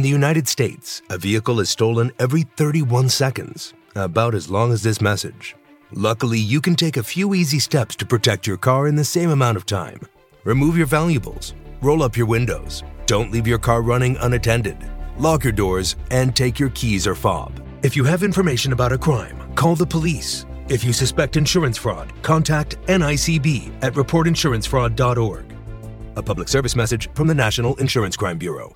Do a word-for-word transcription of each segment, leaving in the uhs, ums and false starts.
In the United States, a vehicle is stolen every thirty-one seconds, about as long as this message. Luckily, you can take a few easy steps to protect your car in the same amount of time. Remove your valuables, roll up your windows, don't leave your car running unattended, lock your doors, and take your keys or fob. If you have information about a crime, call the police. If you suspect insurance fraud, contact N I C B at report insurance fraud dot org. A public service message from the National Insurance Crime Bureau.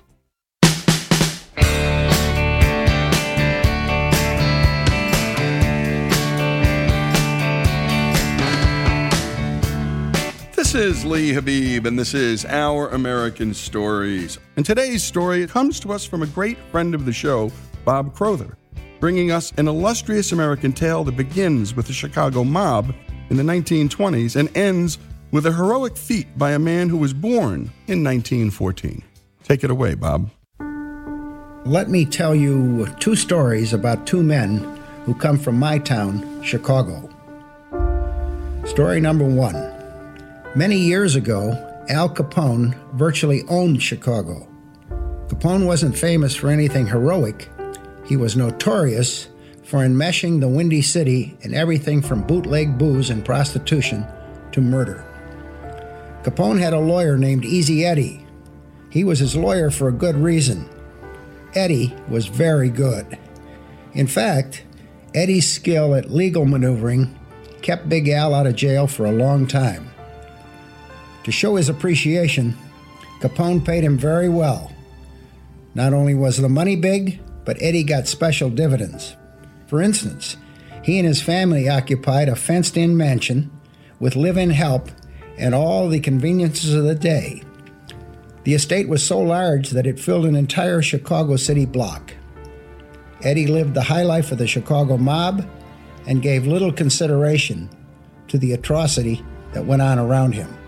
This is Lee Habib, and this is Our American Stories. And today's story comes to us from a great friend of the show, Bob Crowther, bringing us an illustrious American tale that begins with the Chicago mob in the nineteen twenties and ends with a heroic feat by a man who was born in nineteen fourteen. Take it away, Bob. Let me tell you two stories about two men who come from my town, Chicago. Story number one. Many years ago, Al Capone virtually owned Chicago. Capone wasn't famous for anything heroic. He was notorious for enmeshing the Windy City in everything from bootleg booze and prostitution to murder. Capone had a lawyer named Easy Eddie. He was his lawyer for a good reason. Eddie was very good. In fact, Eddie's skill at legal maneuvering kept Big Al out of jail for a long time. To show his appreciation, Capone paid him very well. Not only was the money big, but Eddie got special dividends. For instance, he and his family occupied a fenced-in mansion with live-in help and all the conveniences of the day. The estate was so large that it filled an entire Chicago city block. Eddie lived the high life of the Chicago mob and gave little consideration to the atrocity that went on around him.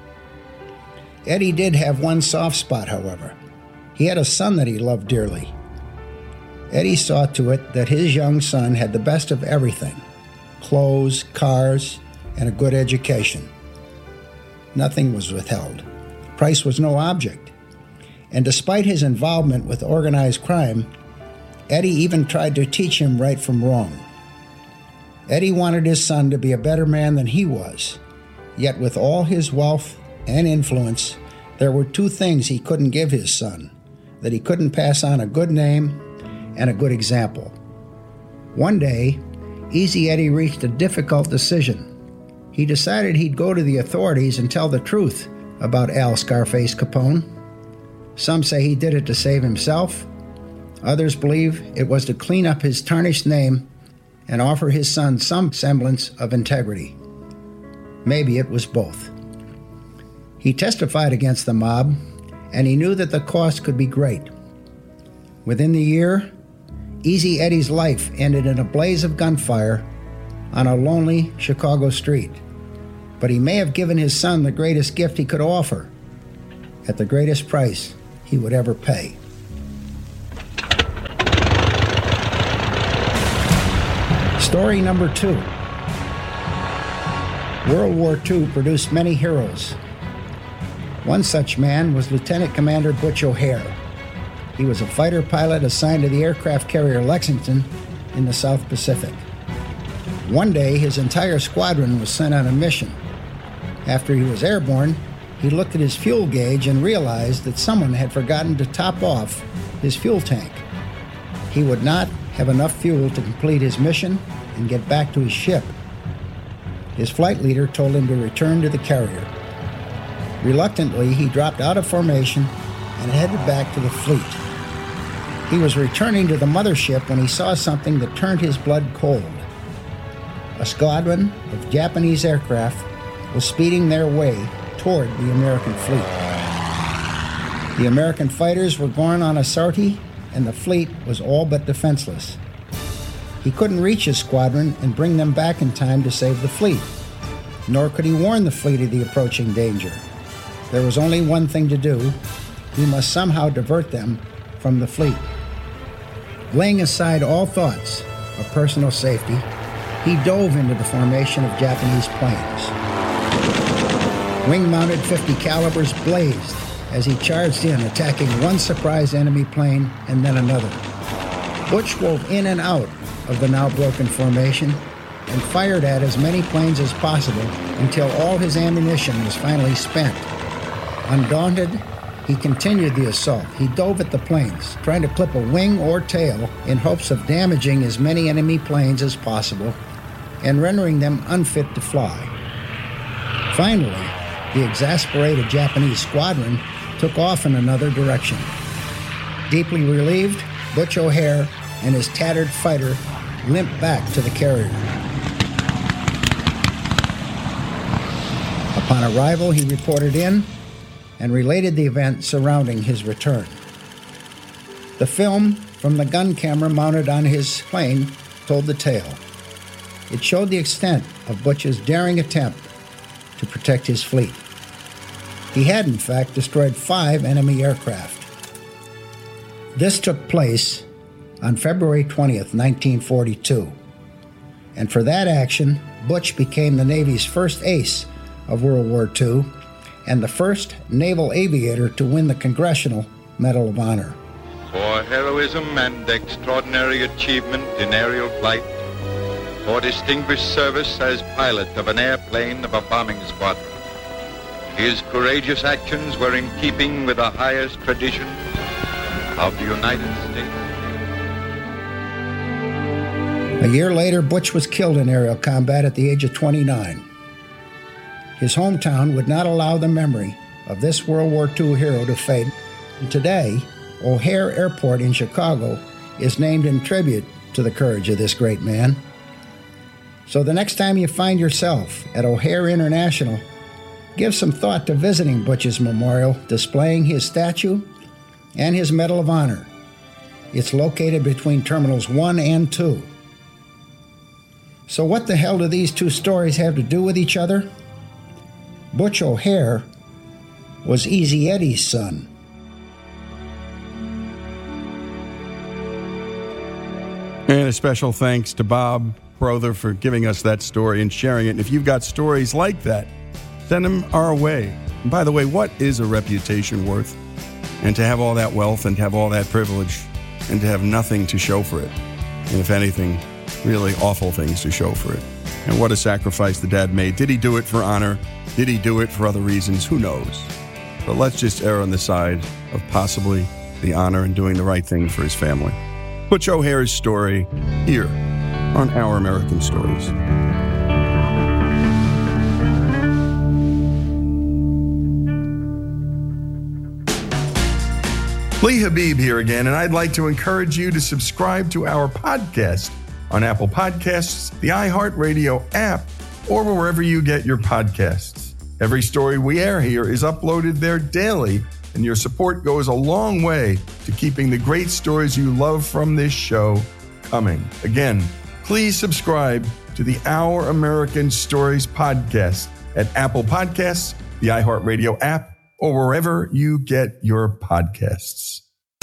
Eddie did have one soft spot, however. He had a son that he loved dearly. Eddie saw to it that his young son had the best of everything: clothes, cars, and a good education. Nothing was withheld. Price was no object. And despite his involvement with organized crime, Eddie even tried to teach him right from wrong. Eddie wanted his son to be a better man than he was. Yet with all his wealth and influence, there were two things he couldn't give his son: that he couldn't pass on a good name and a good example. One day, Easy Eddie reached a difficult decision. He decided he'd go to the authorities and tell the truth about Al Scarface Capone. Some say he did it to save himself. Others believe it was to clean up his tarnished name and offer his son some semblance of integrity. Maybe it was both. He testified against the mob, and he knew that the cost could be great. Within the year, Easy Eddie's life ended in a blaze of gunfire on a lonely Chicago street. But he may have given his son the greatest gift he could offer, at the greatest price he would ever pay. Story number two. World War Two produced many heroes. One such man was Lieutenant Commander Butch O'Hare. He was a fighter pilot assigned to the aircraft carrier Lexington in the South Pacific. One day, his entire squadron was sent on a mission. After he was airborne, he looked at his fuel gauge and realized that someone had forgotten to top off his fuel tank. He would not have enough fuel to complete his mission and get back to his ship. His flight leader told him to return to the carrier. Reluctantly, he dropped out of formation and headed back to the fleet. He was returning to the mothership when he saw something that turned his blood cold. A squadron of Japanese aircraft was speeding their way toward the American fleet. The American fighters were going on a sortie, and the fleet was all but defenseless. He couldn't reach his squadron and bring them back in time to save the fleet, nor could he warn the fleet of the approaching danger. There was only one thing to do. He must somehow divert them from the fleet. Laying aside all thoughts of personal safety, he dove into the formation of Japanese planes. Wing-mounted fifty calibers blazed as he charged in, attacking one surprise enemy plane and then another. Butch wove in and out of the now broken formation and fired at as many planes as possible until all his ammunition was finally spent. Undaunted, he continued the assault. He dove at the planes, trying to clip a wing or tail in hopes of damaging as many enemy planes as possible and rendering them unfit to fly. Finally, the exasperated Japanese squadron took off in another direction. Deeply relieved, Butch O'Hare and his tattered fighter limped back to the carrier. Upon arrival, he reported in and related the event surrounding his return. The film from the gun camera mounted on his plane told the tale. It showed the extent of Butch's daring attempt to protect his fleet. He had, in fact, destroyed five enemy aircraft. This took place on February twentieth, nineteen forty-two. And for that action, Butch became the Navy's first ace of World War Two and the first naval aviator to win the Congressional Medal of Honor. For heroism and extraordinary achievement in aerial flight, for distinguished service as pilot of an airplane of a bombing squadron. His courageous actions were in keeping with the highest traditions of the United States. A year later, Butch was killed in aerial combat at the age of twenty-nine. His hometown would not allow the memory of this World War Two hero to fade. And today, O'Hare Airport in Chicago is named in tribute to the courage of this great man. So the next time you find yourself at O'Hare International, give some thought to visiting Butch's memorial, displaying his statue and his Medal of Honor. It's located between Terminals one and two. So what the hell do these two stories have to do with each other? Butch O'Hare was Easy Eddie's son. And a special thanks to Bob Crowther for giving us that story and sharing it. And if you've got stories like that, send them our way. And by the way, what is a reputation worth? And to have all that wealth and to have all that privilege and to have nothing to show for it. And if anything, really awful things to show for it. And what a sacrifice the dad made. Did he do it for honor? Did he do it for other reasons? Who knows? But let's just err on the side of possibly the honor and doing the right thing for his family. Butch O'Hare's story here on Our American Stories. Lee Habib here again, and I'd like to encourage you to subscribe to our podcast on Apple Podcasts, the iHeartRadio app, or wherever you get your podcasts. Every story we air here is uploaded there daily, and your support goes a long way to keeping the great stories you love from this show coming. Again, please subscribe to the Our American Stories podcast at Apple Podcasts, the iHeartRadio app, or wherever you get your podcasts.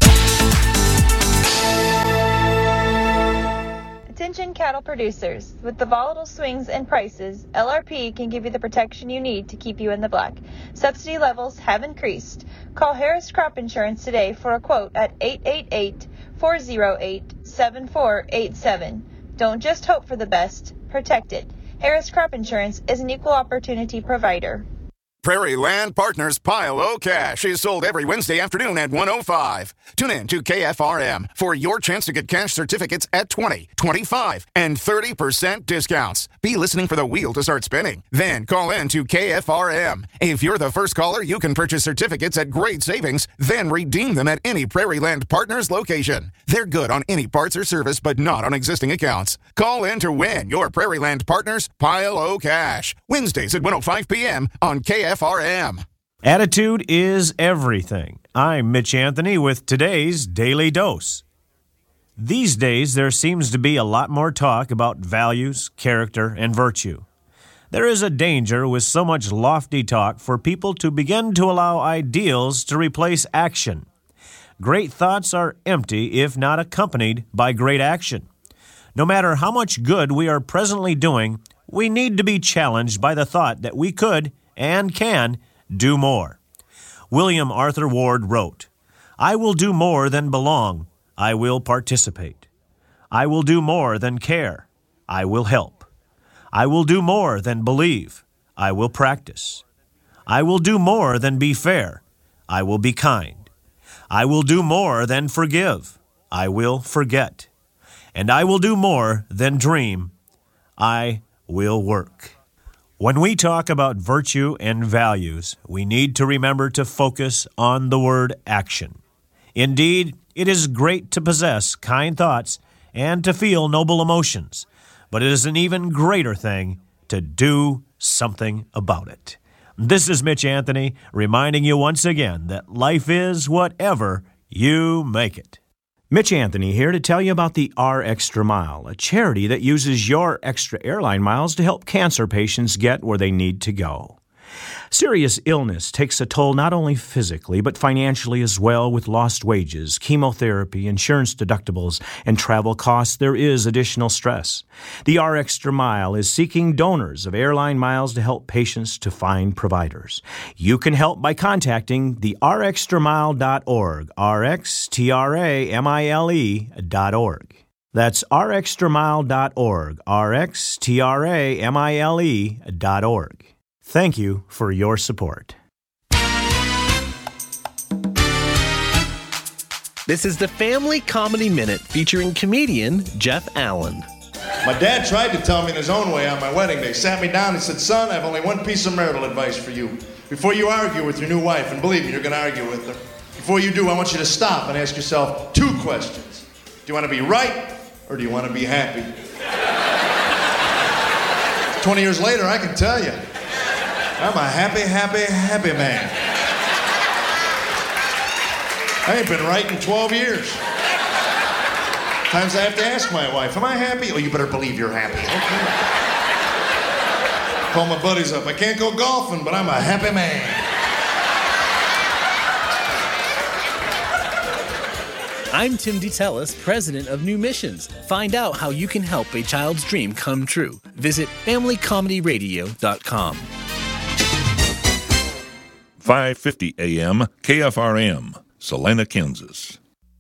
Attention cattle producers. With the volatile swings in prices, L R P can give you the protection you need to keep you in the black. Subsidy levels have increased. Call Harris Crop Insurance today for a quote at eight eight eight, four oh eight, seven four eight seven. Don't just hope for the best, protect it. Harris Crop Insurance is an equal opportunity provider. Prairie Land Partners Pile O Cash is sold every Wednesday afternoon at one oh five. Tune in to K F R M for your chance to get cash certificates at twenty, twenty-five, and thirty percent discounts. Be listening for the wheel to start spinning. Then call in to K F R M. If you're the first caller, you can purchase certificates at great savings, then redeem them at any Prairie Land Partners location. They're good on any parts or service, but not on existing accounts. Call in to win your Prairie Land Partners Pile O Cash. Wednesdays at one oh five p.m. on K F R M. Attitude is everything. I'm Mitch Anthony with today's Daily Dose. These days, there seems to be a lot more talk about values, character, and virtue. There is a danger with so much lofty talk for people to begin to allow ideals to replace action. Great thoughts are empty if not accompanied by great action. No matter how much good we are presently doing, we need to be challenged by the thought that we could and can do more. William Arthur Ward wrote, "I will do more than belong. I will participate. I will do more than care. I will help. I will do more than believe. I will practice. I will do more than be fair. I will be kind. I will do more than forgive. I will forget. And I will do more than dream. I will work." When we talk about virtue and values, we need to remember to focus on the word action. Indeed, it is great to possess kind thoughts and to feel noble emotions, but it is an even greater thing to do something about it. This is Mitch Anthony reminding you once again that life is whatever you make it. Mitch Anthony here to tell you about the R Extra Mile, a charity that uses your extra airline miles to help cancer patients get where they need to go. Serious illness takes a toll not only physically, but financially as well. With lost wages, chemotherapy, insurance deductibles, and travel costs, there is additional stress. The R Extra Mile is seeking donors of airline miles to help patients to find providers. You can help by contacting the r extra mile dot org, R X T R A M I L E dot org. That's r extra mile dot org, R X T R A M I L E dot org. Thank you for your support. This is the Family Comedy Minute featuring comedian Jeff Allen. My dad tried to tell me in his own way on my wedding day. Sat me down and said, "Son, I have only one piece of marital advice for you. Before you argue with your new wife, and believe me, you're going to argue with her, before you do, I want you to stop and ask yourself two questions. Do you want to be right, or do you want to be happy?" twenty years later, I can tell you, I'm a happy, happy, happy man. I ain't been right in twelve years. Times I have to ask my wife, "Am I happy?" "Oh, you better believe you're happy." Okay. Call my buddies up. "I can't go golfing, but I'm a happy man." I'm Tim DeTellis, president of New Missions. Find out how you can help a child's dream come true. Visit family comedy radio dot com. five fifty A M K F R M, Salina, Kansas.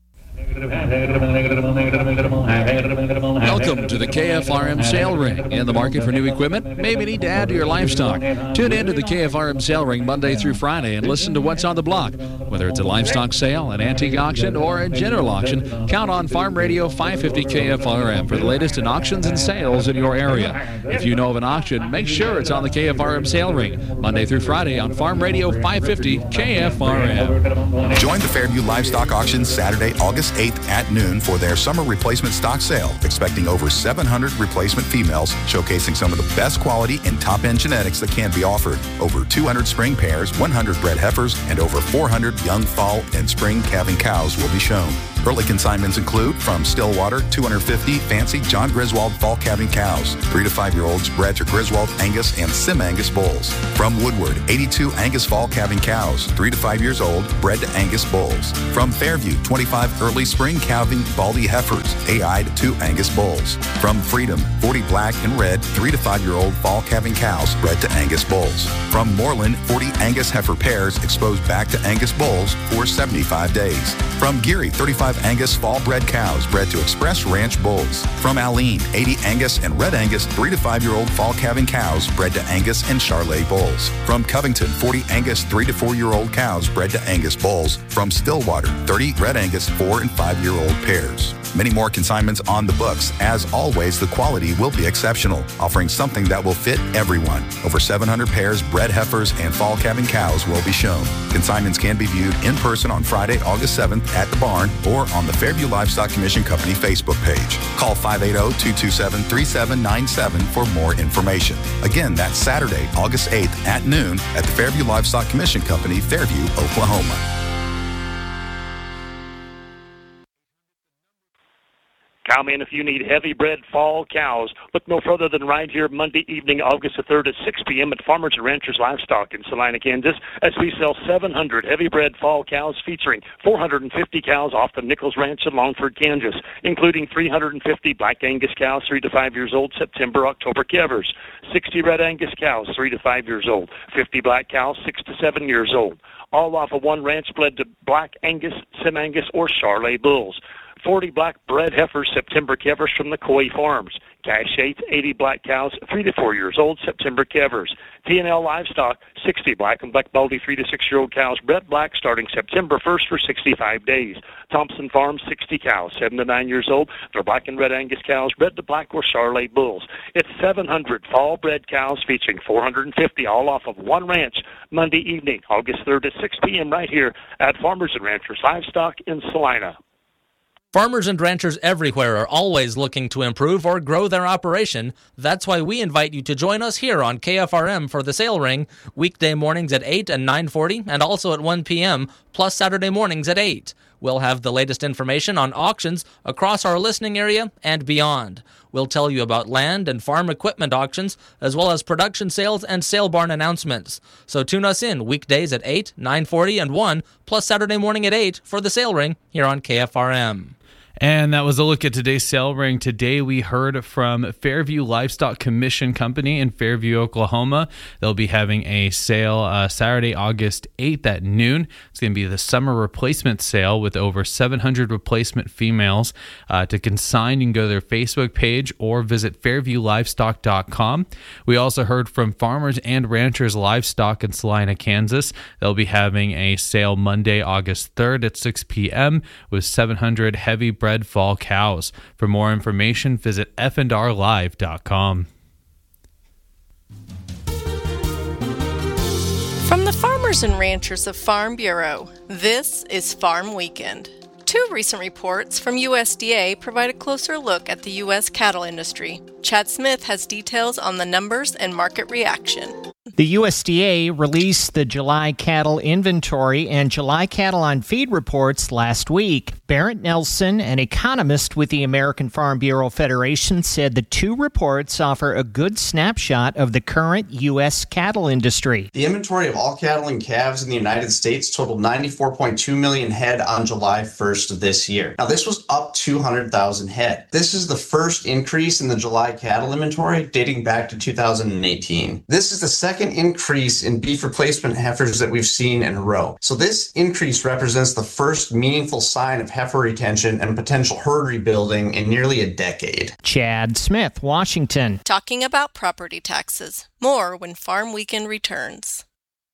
Welcome to the K F R M Sale Ring. In the market for new equipment? Maybe need to add to your livestock. Tune in to the K F R M Sale Ring Monday through Friday and listen to what's on the block. Whether it's a livestock sale, an antique auction, or a general auction, count on Farm Radio five fifty K F R M for the latest in auctions and sales in your area. If you know of an auction, make sure it's on the K F R M Sale Ring Monday through Friday on Farm Radio five fifty K F R M. Join the Fairview Livestock Auction Saturday, August eighth at noon for their summer replacement stock sale, expecting over seven hundred replacement females, showcasing some of the best quality and top-end genetics that can be offered. Over two hundred spring pairs, one hundred bred heifers, and over four hundred young fall and spring calving cows will be shown. Early consignments include from Stillwater, two hundred fifty fancy John Griswold fall calving cows, three to five-year-olds bred to Griswold Angus and Sim Angus bulls. From Woodward, eighty-two Angus fall calving cows, three to five years old, bred to Angus bulls. From Fairview, twenty-five early spring calving Baldy heifers, A I'd to Angus bulls. From Freedom, forty black and red, three to five-year-old fall calving cows, bred to Angus bulls. From Moreland, forty Angus heifer pairs exposed back to Angus bulls for seventy-five days. From Geary, thirty-five Angus fall bred cows bred to Express Ranch bulls. From Aleen, eighty Angus and Red Angus three to five-year-old fall calving cows bred to Angus and Charolais bulls. From Covington, forty Angus three to four-year-old cows bred to Angus bulls. From Stillwater, thirty Red Angus four and five-year-old pairs. Many more consignments on the books. As always, the quality will be exceptional, offering something that will fit everyone. Over seven hundred pairs, bred heifers, and fall calving cows will be shown. Consignments can be viewed in person on Friday, August seventh at the barn or on the Fairview Livestock Commission Company Facebook page. Call five eight zero, two two seven, three seven nine seven for more information. Again, that's Saturday, August eighth at noon at the Fairview Livestock Commission Company, Fairview, Oklahoma. Cowman, if you need heavy-bred fall cows, look no further than right here Monday evening, August the third at six p.m. at Farmers and Ranchers Livestock in Salina, Kansas, as we sell seven hundred heavy-bred fall cows featuring four hundred fifty cows off the Nichols Ranch in Longford, Kansas, including three hundred fifty Black Angus cows, three to five years old, September, October calvers, sixty Red Angus cows, three to five years old, fifty Black cows, six to seven years old, all off of one ranch bred to Black Angus, Sim Angus, or Charolais bulls. forty black bred heifers, September calvers from the Coy Farms. Cash eighth, eighty black cows, three to four years old, September calvers. T and L Livestock, sixty black and black baldy three to six year old cows, bred black starting September first for sixty-five days. Thompson Farms, sixty cows, seven to nine years old. They're black and red Angus cows, bred to black or Charolais bulls. It's seven hundred fall bred cows featuring four hundred fifty, all off of one ranch, Monday evening, August third at six p.m. right here at Farmers and Ranchers Livestock in Salina. Farmers and ranchers everywhere are always looking to improve or grow their operation. That's why we invite you to join us here on K F R M for the Sale Ring, weekday mornings at eight and nine forty, and also at one p.m., plus Saturday mornings at eight. We'll have the latest information on auctions across our listening area and beyond. We'll tell you about land and farm equipment auctions, as well as production sales and sale barn announcements. So tune us in weekdays at eight, nine forty, and one, plus Saturday morning at eight for the Sale Ring here on K F R M. And that was a look at today's sale ring. Today we heard from Fairview Livestock Commission Company in Fairview, Oklahoma. They'll be having a sale uh, Saturday, August eighth at noon. It's going to be the summer replacement sale with over seven hundred replacement females. Uh, to consign, you can go to their Facebook page or visit fairview livestock dot com. We also heard from Farmers and Ranchers Livestock in Salina, Kansas. They'll be having a sale Monday, August third at six p.m. with seven hundred heavy bred fall cows. For more information, visit f and r live dot com. From the Farmers and Ranchers of Farm Bureau, this is Farm Weekend. Two recent reports from U S D A provide a closer look at the U S cattle industry. Chad Smith has details on the numbers and market reaction. The U S D A released the July cattle inventory and July cattle on feed reports last week. Barrett Nelson, an economist with the American Farm Bureau Federation, said the two reports offer a good snapshot of the current U S cattle industry. The inventory of all cattle and calves in the United States totaled ninety-four point two million head on July first of this year. Now, this was up two hundred thousand head. This is the first increase in the July cattle inventory dating back to two thousand eighteen. This is the second increase in beef replacement heifers that we've seen in a row. So this increase represents the first meaningful sign of heifer retention and potential herd rebuilding in nearly a decade. Chad Smith, Washington. Talking about property taxes. More when Farm Weekend returns.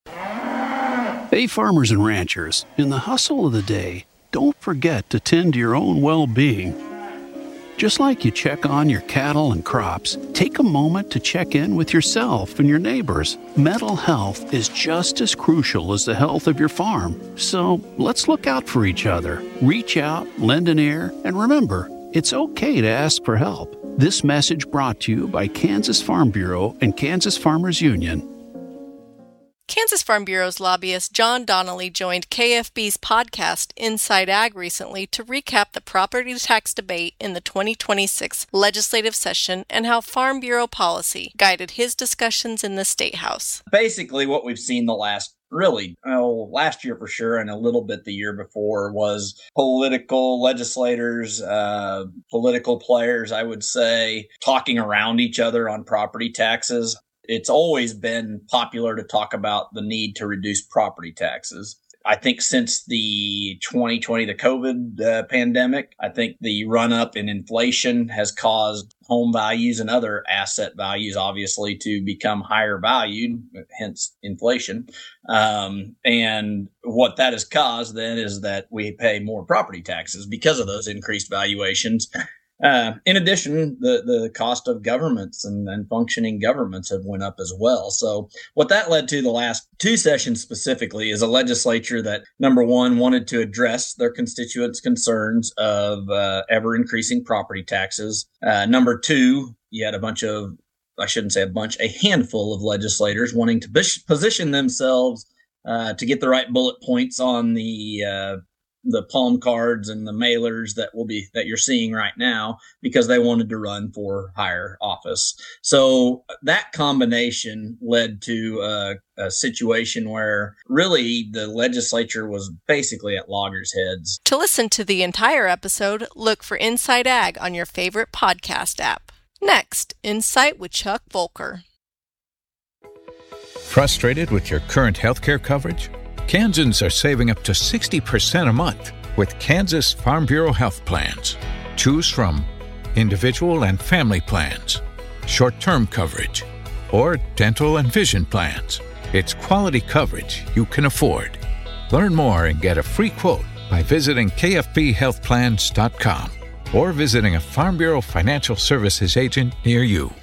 Hey, farmers and ranchers, in the hustle of the day, don't forget to tend to your own well-being. Just like you check on your cattle and crops, take a moment to check in with yourself and your neighbors. Mental health is just as crucial as the health of your farm. So let's look out for each other. Reach out, lend an ear, and remember, it's okay to ask for help. This message brought to you by Kansas Farm Bureau and Kansas Farmers Union. Kansas Farm Bureau's lobbyist John Donnelly joined K F B's podcast Inside Ag recently to recap the property tax debate in the twenty twenty-six legislative session and how Farm Bureau policy guided his discussions in the State House. Basically, what we've seen the last Really, oh, last year for sure, and a little bit the year before, was political legislators, uh, political players, I would say, talking around each other on property taxes. It's always been popular to talk about the need to reduce property taxes. I think since the twenty twenty, the COVID uh, pandemic, I think the run up in inflation has caused home values and other asset values, obviously, to become higher valued, hence inflation. Um, and what that has caused then is that we pay more property taxes because of those increased valuations. Uh, in addition, the, the cost of governments and, and functioning governments have went up as well. So what that led to the last two sessions specifically is a legislature that, number one, wanted to address their constituents' concerns of uh, ever-increasing property taxes. Uh, number two, you had a bunch of, I shouldn't say a bunch, a handful of legislators wanting to position themselves uh, to get the right bullet points on the uh the palm cards and the mailers that will be that you're seeing right now because they wanted to run for higher office. So that combination led to a, a situation where really the legislature was basically at loggerheads. To listen to the entire episode, look for Inside Ag on your favorite podcast app. Next, Insight with Chuck Volker. Frustrated with your current healthcare coverage? Kansans are saving up to sixty percent a month with Kansas Farm Bureau health plans. Choose from individual and family plans, short-term coverage, or dental and vision plans. It's quality coverage you can afford. Learn more and get a free quote by visiting K F B health plans dot com or visiting a Farm Bureau Financial Services agent near you.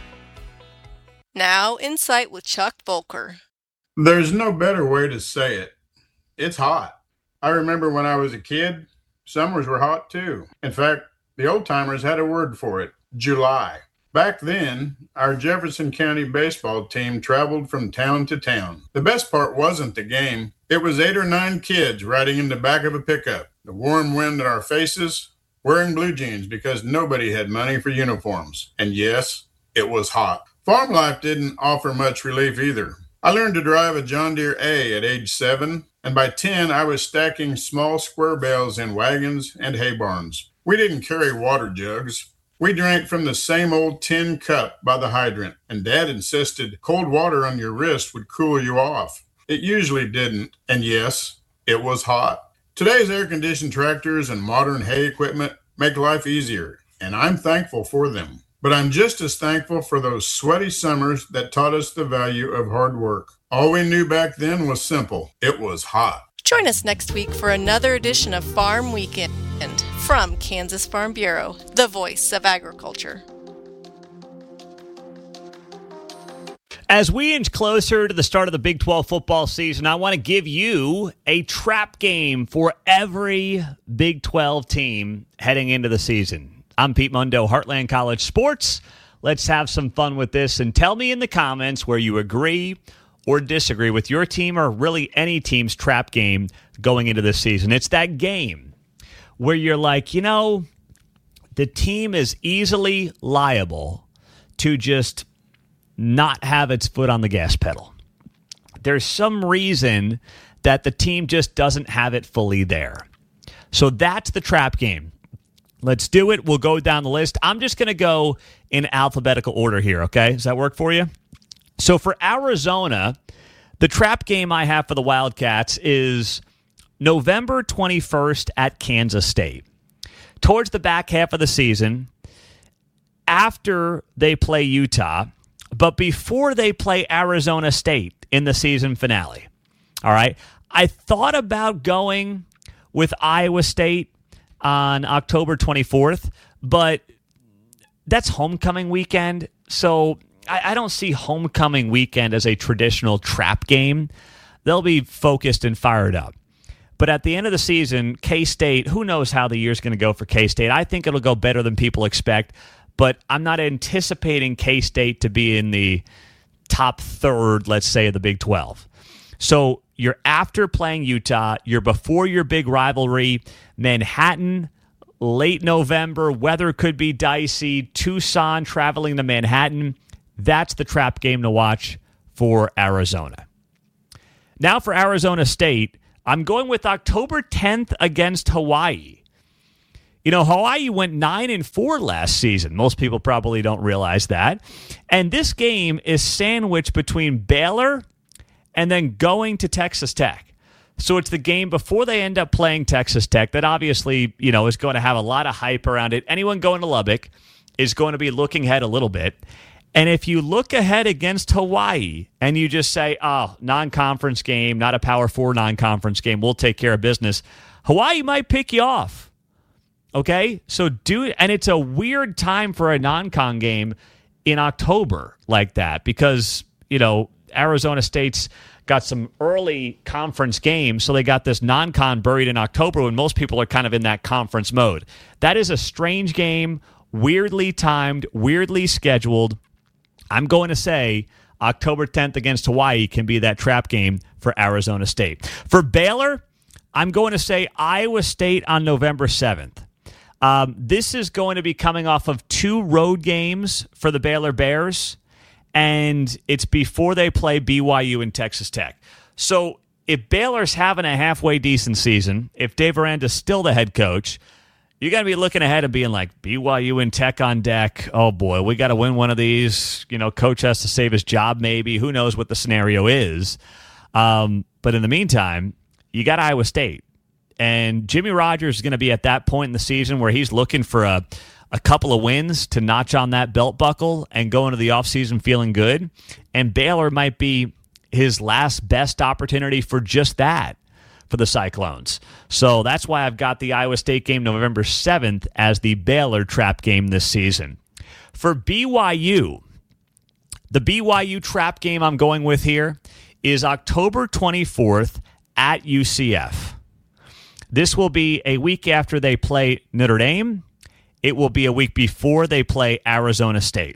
Now, Insight with Chuck Volker. There's no better way to say it. It's hot. I remember when I was a kid, summers were hot too. In fact, the old timers had a word for it, July. Back then, our Jefferson County baseball team traveled from town to town. The best part wasn't the game. It was eight or nine kids riding in the back of a pickup, the warm wind in our faces, wearing blue jeans because nobody had money for uniforms. And yes, it was hot. Farm life didn't offer much relief either. I learned to drive a John Deere A at age seven, and by ten, I was stacking small square bales in wagons and hay barns. We didn't carry water jugs. We drank from the same old tin cup by the hydrant, and Dad insisted cold water on your wrist would cool you off. It usually didn't, and yes, it was hot. Today's air-conditioned tractors and modern hay equipment make life easier, and I'm thankful for them. But I'm just as thankful for those sweaty summers that taught us the value of hard work. All we knew back then was simple. It was hot. Join us next week for another edition of Farm Weekend from Kansas Farm Bureau, the voice of agriculture. As we inch closer to the start of the Big twelve football season, I want to give you a trap game for every Big twelve team heading into the season. I'm Pete Mundo, Heartland College Sports. Let's have some fun with this and tell me in the comments where you agree or disagree with your team or really any team's trap game going into this season. It's that game where you're like, you know, the team is easily liable to just not have its foot on the gas pedal. There's some reason that the team just doesn't have it fully there. So that's the trap game. Let's do it. We'll go down the list. I'm just going to go in alphabetical order here, okay? Does that work for you? So for Arizona, the trap game I have for the Wildcats is November twenty-first at Kansas State. Towards the back half of the season, after they play Utah, but before they play Arizona State in the season finale. All right? I thought about going with Iowa State on October twenty-fourth, but that's homecoming weekend, so I, I don't see homecoming weekend as a traditional trap game. They'll be focused and fired up. But at the end of the season, K-State, who knows how the year's going to go for K-State. I think it'll go better than people expect, but I'm not anticipating K-State to be in the top third, let's say, of the Big twelve. So you're after playing Utah. You're before your big rivalry. Manhattan, late November. Weather could be dicey. Tucson, traveling to Manhattan. That's the trap game to watch for Arizona. Now for Arizona State, I'm going with October tenth against Hawaii. You know, Hawaii went nine and four last season. Most people probably don't realize that. And this game is sandwiched between Baylor and then going to Texas Tech. So it's the game before they end up playing Texas Tech that obviously, you know, is going to have a lot of hype around it. Anyone going to Lubbock is going to be looking ahead a little bit. And if you look ahead against Hawaii and you just say, oh, non-conference game, not a Power Four non-conference game, we'll take care of business, Hawaii might pick you off. Okay? So do it. And it's a weird time for a non-con game in October like that because, you know, Arizona State's got some early conference games, so they got this non-con buried in October when most people are kind of in that conference mode. That is a strange game, weirdly timed, weirdly scheduled. I'm going to say October tenth against Hawaii can be that trap game for Arizona State. For Baylor, I'm going to say Iowa State on November seventh. Um, this is going to be coming off of two road games for the Baylor Bears, and it's before they play B Y U and Texas Tech. So if Baylor's having a halfway decent season, if Dave Aranda's still the head coach, you got to be looking ahead and being like, B Y U and Tech on deck. Oh, boy, we got to win one of these. You know, coach has to save his job maybe. Who knows what the scenario is. Um, but in the meantime, you got Iowa State. And Jimmy Rogers is going to be at that point in the season where he's looking for a, a couple of wins to notch on that belt buckle and go into the offseason feeling good. And Baylor might be his last best opportunity for just that for the Cyclones. So that's why I've got the Iowa State game November seventh as the Baylor trap game this season. For B Y U, the B Y U trap game I'm going with here is October twenty-fourth at U C F. This will be a week after they play Notre Dame. It will be a week before they play Arizona State.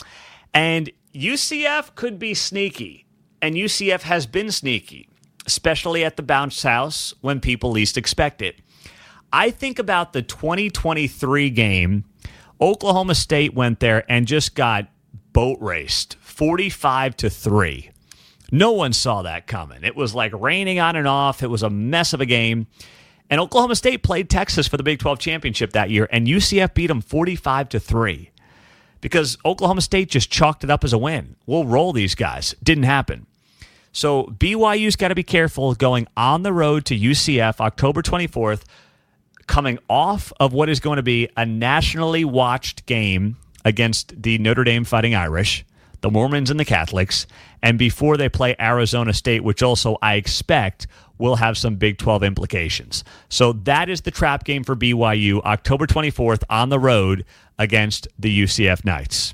And U C F could be sneaky, and U C F has been sneaky, especially at the bounce house when people least expect it. I think about the twenty twenty-three game. Oklahoma State went there and just got boat raced, forty-five to three. No one saw that coming. It was like raining on and off. It was a mess of a game. And Oklahoma State played Texas for the Big twelve championship that year, and U C F beat them forty-five to three because Oklahoma State just chalked it up as a win. We'll roll these guys. Didn't happen. So B Y U's got to be careful going on the road to U C F October twenty-fourth, coming off of what is going to be a nationally watched game against the Notre Dame Fighting Irish, the Mormons and the Catholics, and before they play Arizona State, which also I expect will have some Big twelve implications. So that is the trap game for B Y U, October twenty-fourth on the road against the U C F Knights.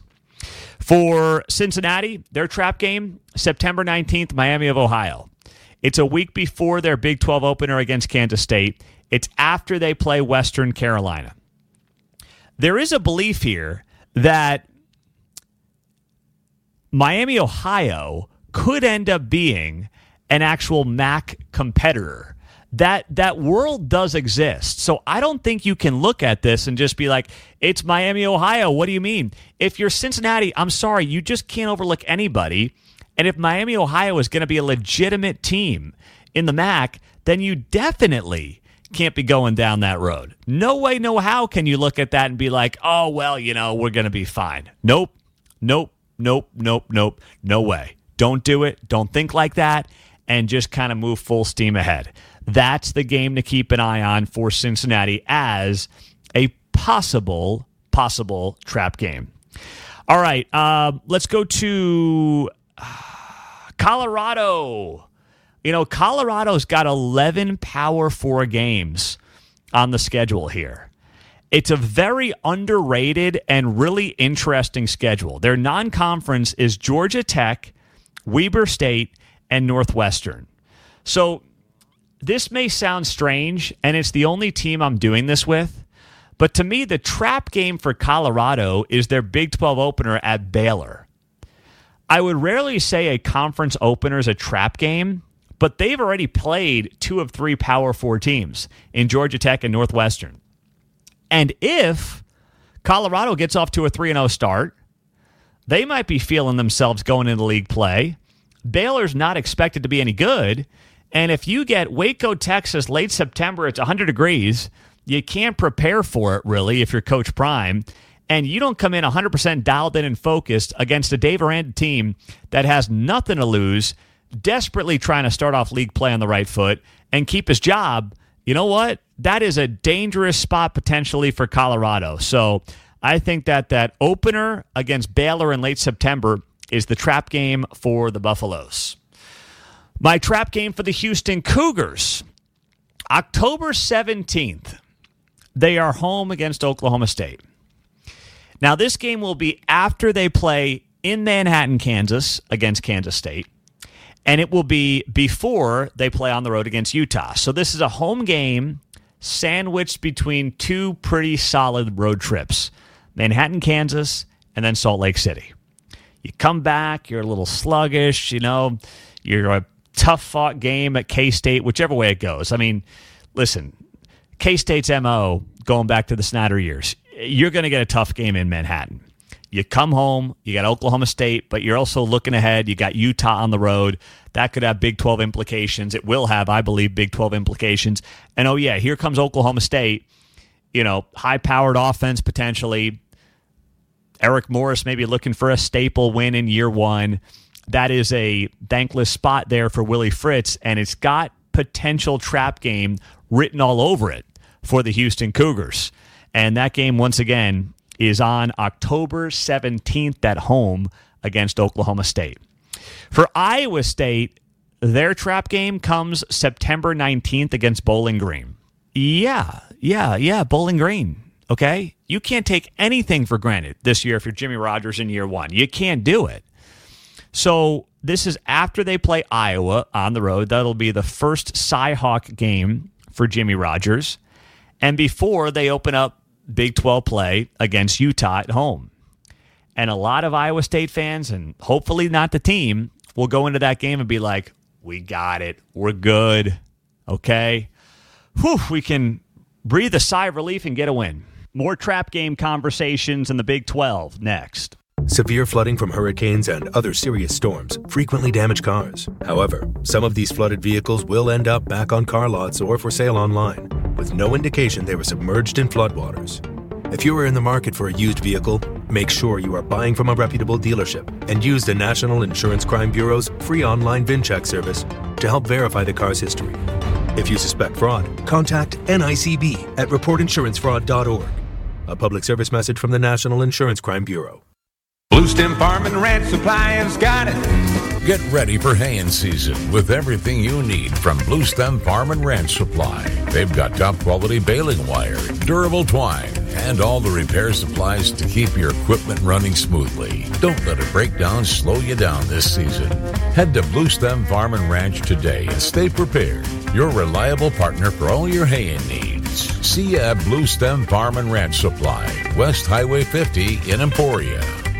For Cincinnati, their trap game, September nineteenth, Miami of Ohio. It's a week before their Big twelve opener against Kansas State. It's after they play Western Carolina. There is a belief here that Miami, Ohio could end up being an actual M A C competitor. That that world does exist. So I don't think you can look at this and just be like, it's Miami, Ohio. What do you mean? If you're Cincinnati, I'm sorry, you just can't overlook anybody. And if Miami, Ohio is going to be a legitimate team in the M A C, then you definitely can't be going down that road. No way, no how can you look at that and be like, oh, well, you know, we're going to be fine. Nope, nope, nope, nope, nope, no way. Don't do it. Don't think like that. And just kind of move full steam ahead. That's the game to keep an eye on for Cincinnati as a possible, possible trap game. All right, uh, let's go to Colorado. You know, Colorado's got eleven Power Four games on the schedule here. It's a very underrated and really interesting schedule. Their non-conference is Georgia Tech, Weber State, and Northwestern. So this may sound strange, and it's the only team I'm doing this with, but to me, the trap game for Colorado is their Big twelve opener at Baylor. I would rarely say a conference opener is a trap game, but they've already played two of three Power Four teams in Georgia Tech and Northwestern. And if Colorado gets off to a three and oh start, they might be feeling themselves going into league play. Baylor's not expected to be any good. And if you get Waco, Texas, late September, it's one hundred degrees, you can't prepare for it, really, if you're Coach Prime. And you don't come in one hundred percent dialed in and focused against a Dave Aranda team that has nothing to lose, desperately trying to start off league play on the right foot and keep his job. You know what? That is a dangerous spot potentially for Colorado. So I think that that opener against Baylor in late September is the trap game for the Buffaloes. My trap game for the Houston Cougars, October seventeenth. They are home against Oklahoma State. Now, this game will be after they play in Manhattan, Kansas, against Kansas State, and it will be before they play on the road against Utah. So this is a home game sandwiched between two pretty solid road trips, Manhattan, Kansas, and then Salt Lake City. You come back, you're a little sluggish, you know, you're a tough-fought game at K-State, whichever way it goes. I mean, listen, K-State's M O, going back to the Snyder years, you're going to get a tough game in Manhattan. You come home, you got Oklahoma State, but you're also looking ahead. You got Utah on the road. That could have Big twelve implications. It will have, I believe, Big twelve implications. And, oh, yeah, here comes Oklahoma State. You know, high-powered offense potentially. Eric Morris maybe looking for a staple win in year one. That is a thankless spot there for Willie Fritz, and it's got potential trap game written all over it for the Houston Cougars. And that game, once again, is on October seventeenth at home against Oklahoma State. For Iowa State, their trap game comes September nineteenth against Bowling Green. Yeah, yeah, yeah, Bowling Green, okay? You can't take anything for granted this year if you're Jimmy Rogers in year one. You can't do it. So this is after they play Iowa on the road. That'll be the first Cy-Hawk game for Jimmy Rogers. And before they open up Big twelve play against Utah at home. And a lot of Iowa State fans, and hopefully not the team, will go into that game and be like, we got it. We're good. Okay? Whew, we can breathe a sigh of relief and get a win. More trap game conversations in the Big twelve next. Severe flooding from hurricanes and other serious storms frequently damage cars. However, some of these flooded vehicles will end up back on car lots or for sale online, with no indication they were submerged in floodwaters. If you are in the market for a used vehicle, make sure you are buying from a reputable dealership and use the National Insurance Crime Bureau's free online VinCheck service to help verify the car's history. If you suspect fraud, contact N I C B at report insurance fraud dot org. A public service message from the National Insurance Crime Bureau. Blue Stem Farm and Ranch Supply has got it. Get ready for haying season with everything you need from Blue Stem Farm and Ranch Supply. They've got top quality baling wire, durable twine, and all the repair supplies to keep your equipment running smoothly. Don't let a breakdown slow you down this season. Head to Blue Stem Farm and Ranch today and stay prepared. Your reliable partner for all your haying needs. See you at Blue Stem Farm and Ranch Supply, West Highway fifty in Emporia.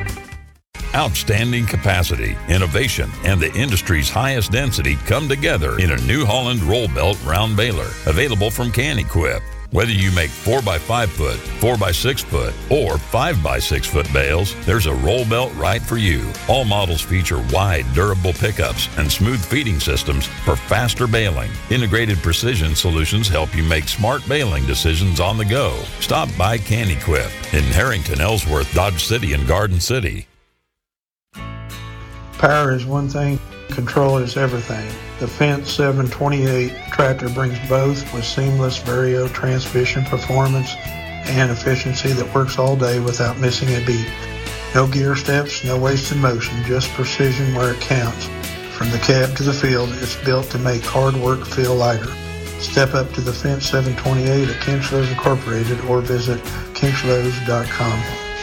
Outstanding capacity, innovation, and the industry's highest density come together in a New Holland roll belt round baler, available from Can-Equip. Whether you make four by five foot, four by six foot, or five by six foot bales, there's a roll belt right for you. All models feature wide, durable pickups and smooth feeding systems for faster baling. Integrated precision solutions help you make smart baling decisions on the go. Stop by Can-Equip in Harrington, Ellsworth, Dodge City, and Garden City. Power is one thing, control is everything. The Fendt seven twenty-eight tractor brings both with seamless Vario transmission performance and efficiency that works all day without missing a beat. No gear steps, no wasted motion, just precision where it counts. From the cab to the field, it's built to make hard work feel lighter. Step up to the Fendt seven twenty-eight at Kinchlows Incorporated or visit kinchlows dot com.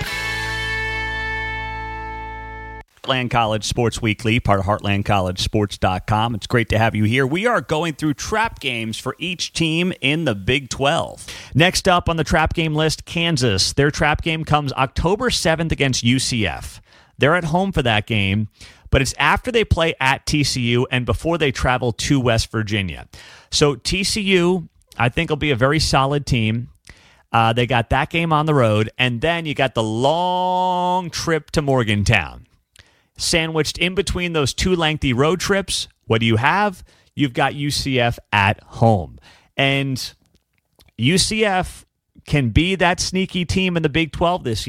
Heartland College Sports Weekly, part of heartland college sports dot com. It's great to have you here. We are going through trap games for each team in the Big twelve. Next up on the trap game list, Kansas. Their trap game comes October seventh against U C F. They're at home for that game, but it's after they play at T C U and before they travel to West Virginia. So T C U, I think, will be a very solid team. Uh, they got that game on the road, and then you got the long trip to Morgantown. Sandwiched in between those two lengthy road trips, what do you have? You've got U C F at home. And U C F can be that sneaky team in the Big twelve this year.